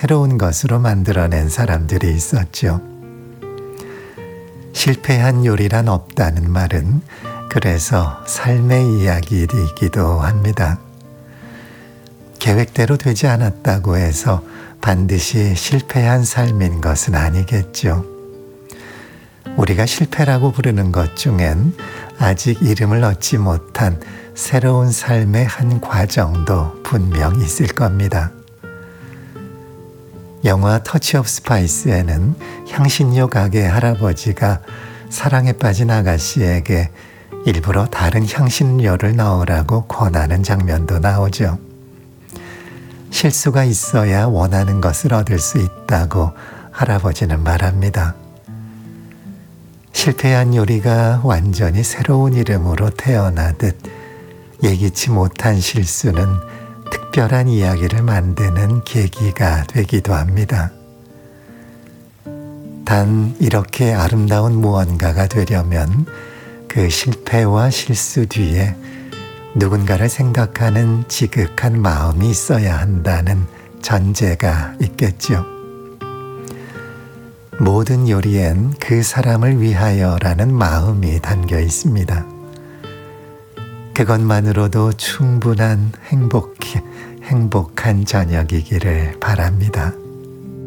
새로운 것으로 만들어낸 사람들이 있었죠. 실패한 요리란 없다는 말은 그래서 삶의 이야기이기도 합니다. 계획대로 되지 않았다고 해서 반드시 실패한 삶인 것은 아니겠죠. 우리가 실패라고 부르는 것 중엔 아직 이름을 얻지 못한 새로운 삶의 한 과정도 분명 있을 겁니다. 영화 터치 오브 스파이스에는 향신료 가게 할아버지가 사랑에 빠진 아가씨에게 일부러 다른 향신료를 넣으라고 권하는 장면도 나오죠. 실수가 있어야 원하는 것을 얻을 수 있다고 할아버지는 말합니다. 실패한 요리가 완전히 새로운 이름으로 태어나듯 예기치 못한 실수는 특별한 이야기를 만드는 계기가 되기도 합니다. 단 이렇게 아름다운 무언가가 되려면 그 실패와 실수 뒤에 누군가를 생각하는 지극한 마음이 있어야 한다는 전제가 있겠죠. 모든 요리엔 그 사람을 위하여라는 마음이 담겨 있습니다. 그것만으로도 충분한 행복한 저녁이기를 바랍니다.